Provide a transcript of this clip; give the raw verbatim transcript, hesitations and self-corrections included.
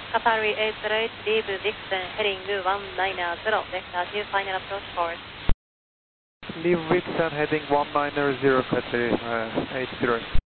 Qatari eight zero eight, leave Vixen, heading one nine zero, vector two final approach course. Leave Vixen, heading one nine zero, Qatari uh, eight zero eight.